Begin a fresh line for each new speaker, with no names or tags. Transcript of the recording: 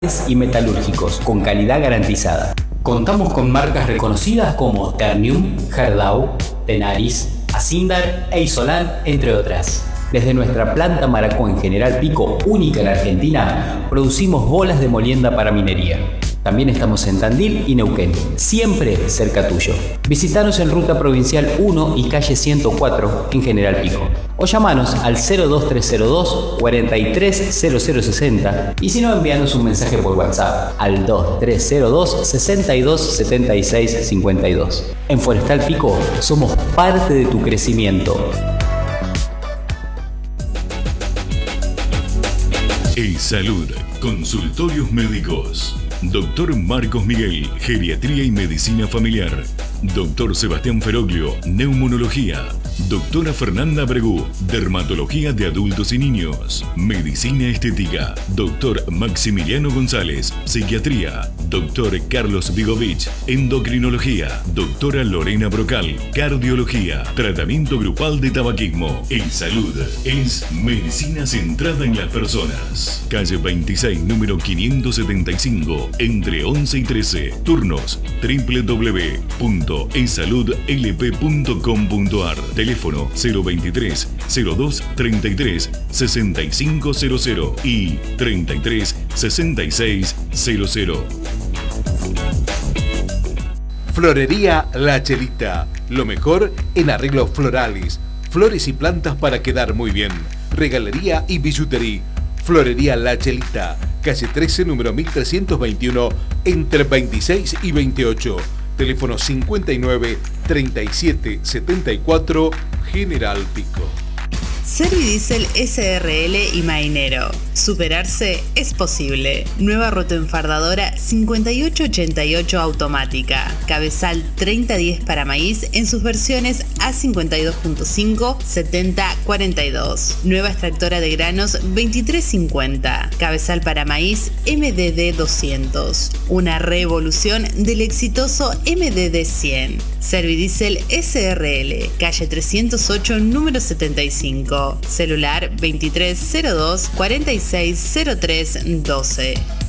y metalúrgicos, con calidad garantizada. Contamos con marcas reconocidas como Ternium, Gerdau, Tenaris, Asindar e Isolan, entre otras. Desde nuestra planta Maracó en General Pico, única en Argentina, producimos bolas de molienda para minería. También estamos en Tandil y Neuquén, siempre cerca tuyo. Visítanos en Ruta Provincial 1 y calle 104 en General Pico. O llamanos al 02302 430060 y si no, envíanos un mensaje por WhatsApp al 2302 62 76 52. En Forestal Pico somos parte de tu crecimiento.
Salud, consultorios médicos. Doctor Marcos Miguel, Geriatría y Medicina Familiar. Doctor Sebastián Feroglio, Neumonología. Doctora Fernanda Bregú, Dermatología de Adultos y Niños. Medicina Estética. Doctor Maximiliano González, Psiquiatría. Doctor Carlos Vigovich, Endocrinología. Doctora Lorena Brocal, Cardiología. Tratamiento grupal de tabaquismo. Salud es medicina centrada en las personas. Calle 26, número 575, entre 11 y 13. Turnos www.esaludlp.com.ar. Teléfono 023 02 33 6500 y 33 66 00.
Florería La Chelita. Lo mejor en arreglos florales, flores y plantas para quedar muy bien. Regalería y billutería. Florería La Chelita. Calle 13, número 1321, entre 26 y 28. Teléfono 59 37 74, General Pico.
Servidiesel SRL y Mainero. Superarse es posible. Nueva rotoenfardadora 5888 automática. Cabezal 3010 para maíz en sus versiones A52.5, 7042. Nueva extractora de granos 2350. Cabezal para maíz MDD 200. Una revolución del exitoso MDD 100. Servidiesel SRL. Calle 308, número 75. Celular 2302 460312.